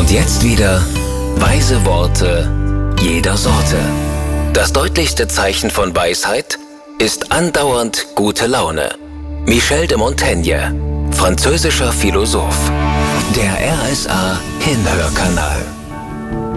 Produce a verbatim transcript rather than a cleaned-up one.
Und jetzt wieder weise Worte jeder Sorte. Das deutlichste Zeichen von Weisheit ist andauernd gute Laune. Michel de Montaigne, französischer Philosoph. Der R S A Hinhörkanal.